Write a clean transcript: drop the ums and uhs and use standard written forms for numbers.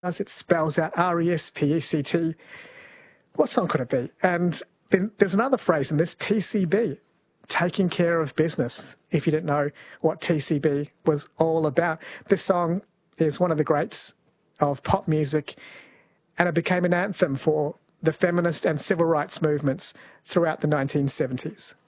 as it spells out RESPECT. What song could it be? And then there's another phrase in this, TCB, taking care of business, if you didn't know what TCB was all about. This song is one of the greats of pop music, and it became an anthem for the feminist and civil rights movements throughout the 1970s.